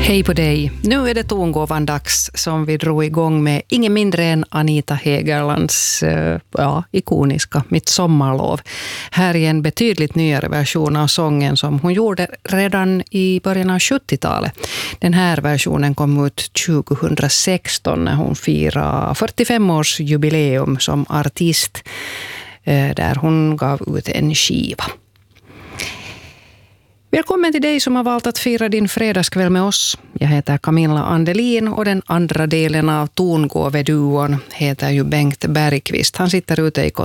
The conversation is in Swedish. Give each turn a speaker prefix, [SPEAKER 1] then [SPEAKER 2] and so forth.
[SPEAKER 1] Hej på dig. Nu är det tongåvan-dags som vi drog igång med ingen mindre än Anita Hegerlands ikoniska Mitt sommarlov. Här är en betydligt nyare version av sången som hon gjorde redan i början av 70-talet. Den här versionen kom ut 2016 när hon firade 45-års jubileum som artist, där hon gav ut en skiva. Välkommen till dig som har valt att fira din fredagskväll med oss. Jag heter Camilla Andelin och den andra delen av tongåveduon heter ju Bengt Bergqvist. Han sitter ute i